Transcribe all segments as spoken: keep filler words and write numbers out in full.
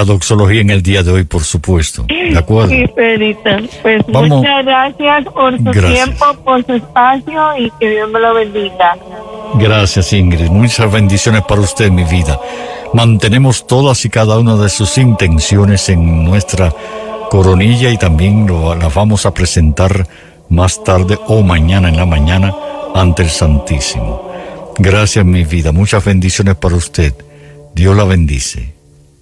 la doxología en el día de hoy, por supuesto. ¿De acuerdo? Sí, Pedrito. Pues Vamos. Muchas gracias por su Gracias. tiempo, por su espacio y que Dios me lo bendiga. Gracias, Ingrid. Muchas bendiciones para usted, mi vida. Mantenemos todas y cada una de sus intenciones en nuestra coronilla y también lo, las vamos a presentar más tarde o mañana en la mañana ante el Santísimo. Gracias, mi vida. Muchas bendiciones para usted. Dios la bendice.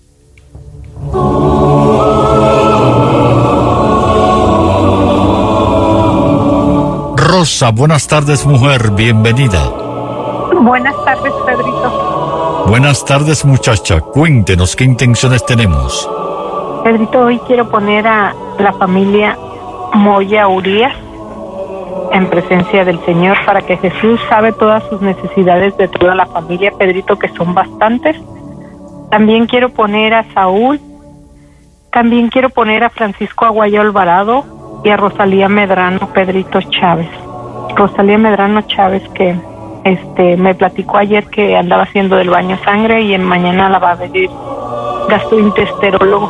Rosa, buenas tardes, mujer. Bienvenida. Buenas tardes, Pedrito. Buenas tardes, muchacha. Cuéntenos qué intenciones tenemos. Pedrito, hoy quiero poner a la familia Moya Urías en presencia del Señor para que Jesús sabe todas sus necesidades de toda la familia, Pedrito, que son bastantes. También quiero poner a Saúl, también quiero poner a Francisco Aguayo Alvarado y a Rosalía Medrano Pedrito Chávez. Rosalía Medrano Chávez, que este me platicó ayer que andaba haciendo del baño sangre y en mañana la va a venir gastroenterólogo.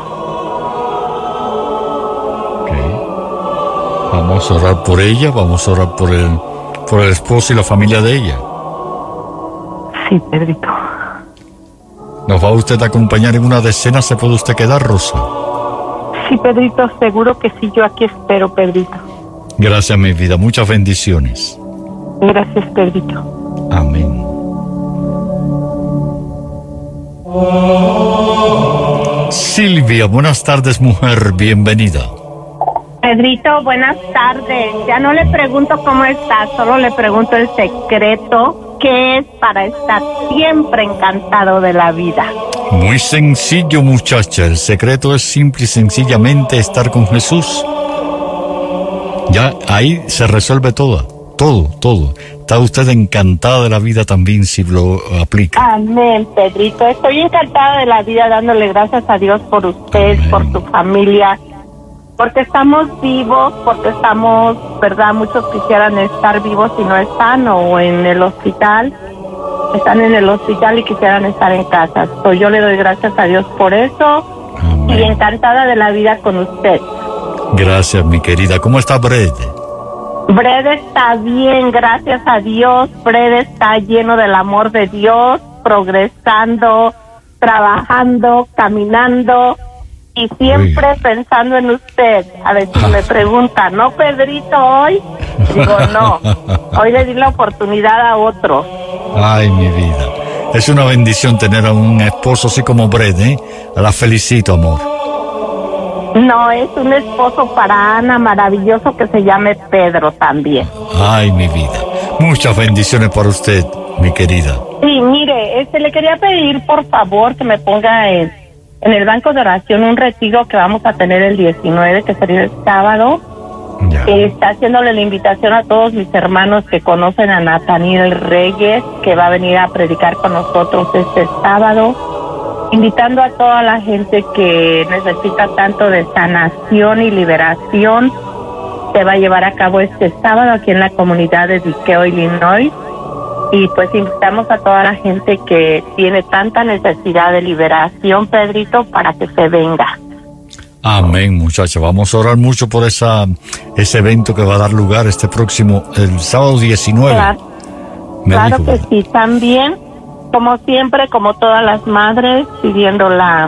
Okay. Vamos a orar por ella, vamos a orar por el, por el esposo y la familia de ella. Sí, Pedrito. ¿Nos va usted a acompañar en una decena? ¿Se puede usted quedar, Rosa? Sí, Pedrito, seguro que sí, yo aquí espero, Pedrito. Gracias, mi vida, muchas bendiciones. Gracias, Pedrito. Amén. Silvia, buenas tardes, mujer, bienvenida. Pedrito, buenas tardes. Ya no le pregunto cómo está, solo le pregunto el secreto, que es para estar siempre encantado de la vida. Muy sencillo, muchacha. El secreto es simple y sencillamente estar con Jesús. Ya ahí se resuelve todo, todo, todo. Está usted encantada de la vida también si lo aplica. Amén, Pedrito. Estoy encantada de la vida dándole gracias a Dios por usted, Amén. por su familia, porque estamos vivos, porque estamos, ¿verdad? Muchos quisieran estar vivos y no están, o en el hospital. Están en el hospital y quisieran estar en casa. So, yo le doy gracias a Dios por eso. Amén. Y encantada de la vida con usted. Gracias, mi querida. ¿Cómo está Brede? Brede está bien, gracias a Dios. Brede está lleno del amor de Dios, progresando, trabajando, caminando y siempre Uy. pensando en usted. A ver si me pregunta, ¿no, Pedrito, hoy? Digo, no. Hoy le di la oportunidad a otro. Ay, mi vida. Es una bendición tener a un esposo así como Brede, ¿eh? La felicito, amor. No, es un esposo para Ana maravilloso que se llame Pedro también. Ay, mi vida. Muchas bendiciones para usted, mi querida. Sí, mire, este, le quería pedir por favor que me ponga en, en el banco de oración un retiro que vamos a tener el diecinueve, que sería el sábado. Ya. Eh, está haciéndole la invitación a todos mis hermanos que conocen a Nathaniel Reyes, que va a venir a predicar con nosotros este sábado. Invitando a toda la gente que necesita tanto de sanación y liberación. Se va a llevar a cabo este sábado aquí en la comunidad de Diqueo, Illinois. Y pues invitamos a toda la gente que tiene tanta necesidad de liberación, Pedrito, para que se venga. Amén, muchacha. Vamos a orar mucho por esa ese evento que va a dar lugar este próximo, el sábado diecinueve. Claro, Me claro dijo, que ¿verdad? sí, también, como siempre, como todas las madres, pidiendo la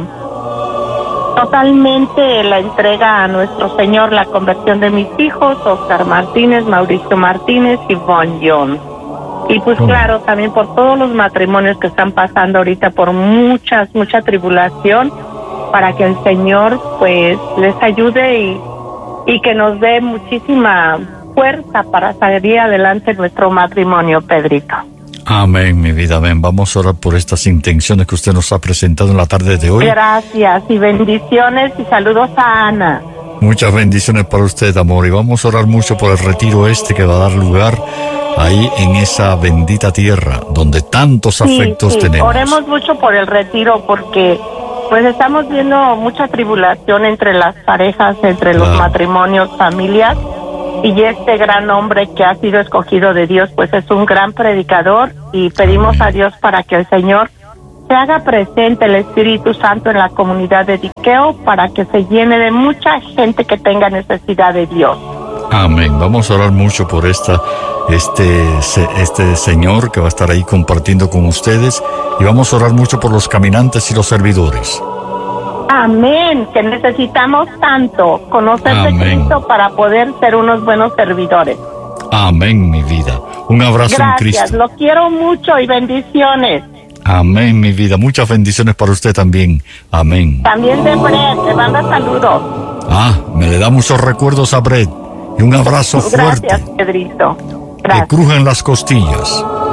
totalmente la entrega a nuestro Señor, la conversión de mis hijos, Oscar Martínez, Mauricio Martínez y Von John. Y pues Oh. claro, también por todos los matrimonios que están pasando ahorita por muchas, mucha tribulación, para que el Señor pues les ayude y, y que nos dé muchísima fuerza para salir adelante nuestro matrimonio, Pedrito. Amén, mi vida, amén. Vamos a orar por estas intenciones que usted nos ha presentado en la tarde de hoy. Gracias y bendiciones y saludos a Ana. Muchas bendiciones para usted, amor. Y vamos a orar mucho por el retiro este que va a dar lugar ahí en esa bendita tierra donde tantos Sí, afectos sí, tenemos. oremos mucho por el retiro porque pues estamos viendo mucha tribulación entre las parejas, entre los Claro. matrimonios, familias, y este gran hombre que ha sido escogido de Dios pues es un gran predicador y pedimos Amén. a Dios para que el Señor se haga presente el Espíritu Santo en la comunidad de Diqueo para que se llene de mucha gente que tenga necesidad de Dios. Amén. Vamos a orar mucho por esta, este, este señor que va a estar ahí compartiendo con ustedes, y vamos a orar mucho por los caminantes y los servidores. Amén, que necesitamos tanto conocer de Cristo para poder ser unos buenos servidores. Amén, mi vida. Un abrazo en Cristo. Gracias, lo quiero mucho y bendiciones. Amén, mi vida. Muchas bendiciones para usted también. Amén. También de Brett, le manda saludos. Ah, me le da muchos recuerdos a Brett. Y un abrazo fuerte. Gracias, Pedrito. Gracias. Que crujen las costillas.